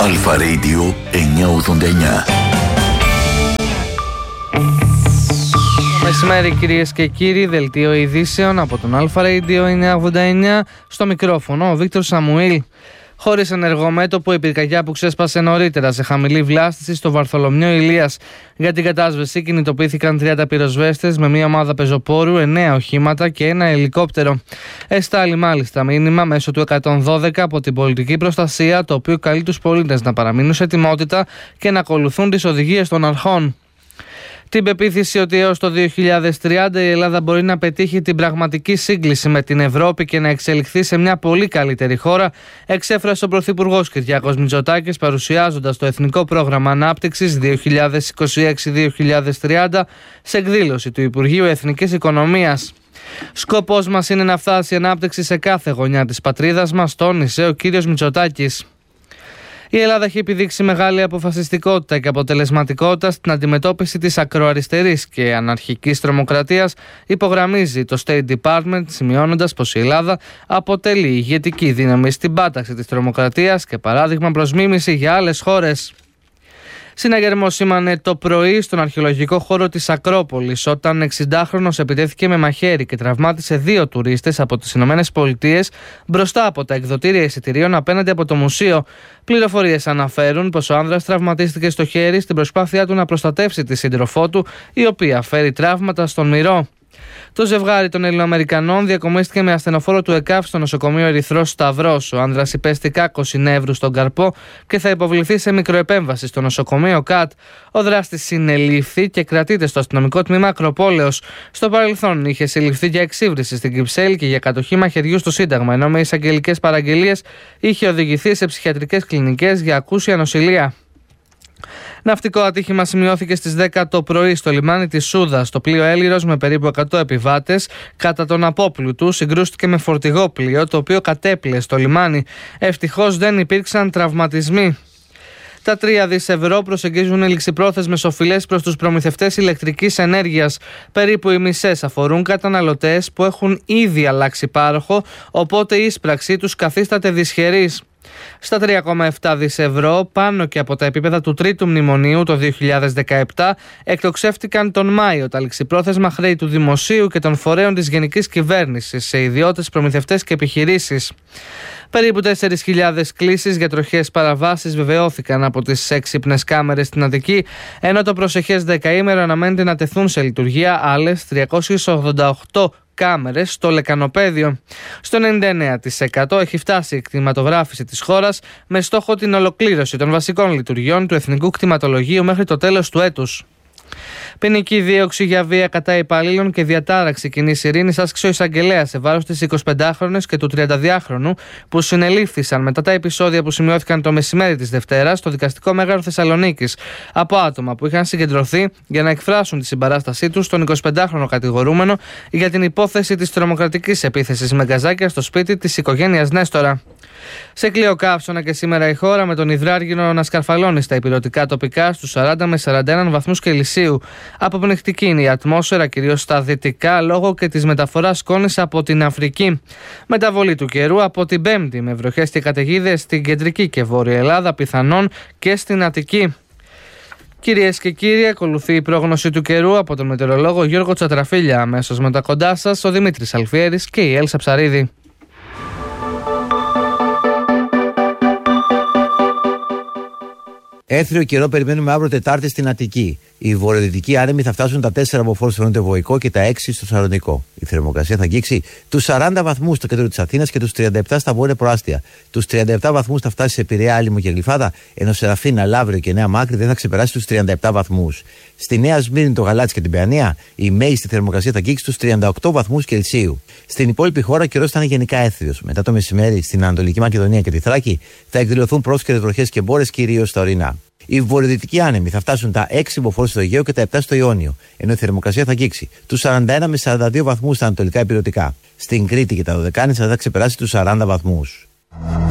Αλφα Radio 989. Μεσημέρι κυρίες και κύριοι, δελτίο ειδήσεων από τον Αλφα Radio 989. Στο μικρόφωνο ο Βίκτορ Σαμουήλ. Χωρίς ενεργομέτωπο, η πυρκαγιά που ξέσπασε νωρίτερα σε χαμηλή βλάστηση στο Βαρθολομιό Ηλίας. Για την κατάσβεση κινητοποιήθηκαν 30 πυροσβέστες με μια ομάδα πεζοπόρου, 9 οχήματα και ένα ελικόπτερο. Εστάλει μάλιστα μήνυμα μέσω του 112 από την πολιτική προστασία, το οποίο καλεί τους πολίτες να παραμείνουν σε ετοιμότητα και να ακολουθούν τις οδηγίες των αρχών. Την πεποίθηση ότι έως το 2030 η Ελλάδα μπορεί να πετύχει την πραγματική σύγκληση με την Ευρώπη και να εξελιχθεί σε μια πολύ καλύτερη χώρα, εξέφρασε ο Πρωθυπουργός Κυριάκος Μητσοτάκης παρουσιάζοντας το Εθνικό Πρόγραμμα Ανάπτυξης 2026-2030 σε εκδήλωση του Υπουργείου Εθνικής Οικονομίας. Σκοπός μας είναι να φτάσει η ανάπτυξη σε κάθε γωνιά της πατρίδας μας, τόνισε ο κύριος Μητσοτάκης. Η Ελλάδα έχει επιδείξει μεγάλη αποφασιστικότητα και αποτελεσματικότητα στην αντιμετώπιση της ακροαριστερής και αναρχικής τρομοκρατίας, υπογραμμίζει το State Department, σημειώνοντας πως η Ελλάδα αποτελεί ηγετική δύναμη στην πάταξη της τρομοκρατίας και παράδειγμα προς μίμηση για άλλες χώρες. Συναγερμός σήμανε το πρωί στον αρχαιολογικό χώρο της Ακρόπολης όταν 60χρονος επιτέθηκε με μαχαίρι και τραυμάτισε 2 τουρίστες από τις ΗΠΑ μπροστά από τα εκδοτήρια εισιτηρίων απέναντι από το μουσείο. Πληροφορίες αναφέρουν πως ο άνδρας τραυματίστηκε στο χέρι στην προσπάθειά του να προστατεύσει τη σύντροφό του, η οποία φέρει τραύματα στον μυρό. Το ζευγάρι των Ελληνοαμερικανών διακομίστηκε με ασθενοφόρο του ΕΚΑΒ στο νοσοκομείο Ερυθρός Σταυρός. Ο άνδρας υπέστη κάκωση νεύρου στον καρπό και θα υποβληθεί σε μικροεπέμβαση στο νοσοκομείο ΚΑΤ. Ο δράστης συνελήφθη και κρατείται στο αστυνομικό τμήμα Ακροπόλεως. Στο παρελθόν είχε συλληφθεί για εξύβριση στην Κυψέλη και για κατοχή μαχαιριού στο Σύνταγμα, ενώ με εισαγγελικές παραγγελίες είχε οδηγηθεί σε ψυχιατρικές κλινικές για ακούσια νοσηλεία. Ναυτικό ατύχημα σημειώθηκε στις 10 το πρωί στο λιμάνι της Σούδας. Το πλοίο Έλυρος με περίπου 100 επιβάτες κατά τον απόπλου του συγκρούστηκε με φορτηγό πλοίο, το οποίο κατέπλυε στο λιμάνι. Ευτυχώς δεν υπήρξαν τραυματισμοί. Τα 3 δις ευρώ προσεγγίζουν ληξιπρόθεσμες οφειλές προς τους προμηθευτές ηλεκτρικής ενέργειας. Περίπου οι μισές αφορούν καταναλωτές που έχουν ήδη αλλάξει πάροχο, οπότε η ίσπραξή τους καθίσταται δυσχερής. Στα 3,7 δις ευρώ, πάνω και από τα επίπεδα του τρίτου μνημονίου το 2017, εκτοξεύτηκαν τον Μάιο τα ληξιπρόθεσμα χρέη του Δημοσίου και των φορέων της Γενικής Κυβέρνησης σε ιδιώτες, προμηθευτές και επιχειρήσεις. Περίπου 4.000 κλήσεις για τροχές παραβάσεις βεβαιώθηκαν από τις έξυπνες κάμερες στην Αττική, ενώ το προσεχές δεκαήμερο αναμένεται να τεθούν σε λειτουργία άλλες 388 κάμερες στο λεκανοπέδιο. Στο 99% έχει φτάσει η κτηματογράφηση της χώρας με στόχο την ολοκλήρωση των βασικών λειτουργιών του Εθνικού Κτηματολογίου μέχρι το τέλος του έτους. Ποινική δίωξη για βία κατά υπαλλήλων και διατάραξη κοινής ειρήνης άσκησε ο εισαγγελέας σε βάρος της 25χρονης και του 32χρονου που συνελήφθησαν μετά τα επεισόδια που σημειώθηκαν το μεσημέρι της Δευτέρας στο δικαστικό μέγαρο Θεσσαλονίκης από άτομα που είχαν συγκεντρωθεί για να εκφράσουν τη συμπαράστασή τους στον 25χρονο κατηγορούμενο για την υπόθεση της τρομοκρατικής επίθεσης με γκαζάκια στο σπίτι της οικογένειας Νέστορα. Σε κλειό καύσωνα και σήμερα η χώρα με τον υδράργυνο να σκαρφαλώνει στα ηπειρωτικά τοπικά στους 40 με 41 βαθμούς Κελσίου. Αποπνιχτική είναι η ατμόσφαιρα, κυρίως στα δυτικά, λόγω και της μεταφοράς σκόνης από την Αφρική. Μεταβολή του καιρού από την Πέμπτη, με βροχές και καταιγίδες στην κεντρική και βόρεια Ελλάδα, πιθανόν και στην Αττική. Κυρίες και κύριοι, ακολουθεί η πρόγνωση του καιρού από τον μετεωρολόγο Γιώργο Τσατραφίλια. Αμέσως μετά κοντά σας ο Δημήτρης Αλφιέρης και η Έλσα Ψαρίδη. Έθριο καιρό περιμένουμε αύριο Τετάρτη στην Αττική. Οι βορειοδυτικοί άνεμοι θα φτάσουν τα 4 μποφόρ στο νοτιοβοϊκό και τα 6 στο Σαλονικό. Η θερμοκρασία θα αγγίξει τους 40 βαθμούς στο κέντρο της Αθήνας και τους 37 στα βόρεια προάστια. Τους 37 βαθμούς θα φτάσει σε Πειραιά, Άλυμο και Γλυφάδα, ενώ Σεραφίνα, Λαύριο και Νέα Μάκρη δεν θα ξεπεράσει τους 37 βαθμούς. Στη Νέα Σμύρνη, το Γαλάτσι και την Παιανία, η μέγιστη θερμοκρασία θα αγγίξει τους 38 βαθμούς Κελσίου. Στην υπόλοιπη χώρα ο καιρός θα είναι γενικά έθριος. Μετά το μεσημέρι στην Ανατολική Μακεδονία και τη Θράκη θα εκδηλωθούν πρόσκαιρες βροχές και μπόρες, κυρίως στα ορεινά. Οι βορειοδυτικοί άνεμοι θα φτάσουν τα 6 μποφόρ στο Αιγαίο και τα 7 στο Ιόνιο, ενώ η θερμοκρασία θα αγγίξει τους 41 με 42 βαθμούς στα ανατολικά ηπειρωτικά. Στην Κρήτη και τα Δωδεκάνησα θα ξεπεράσει τους 40 βαθμούς.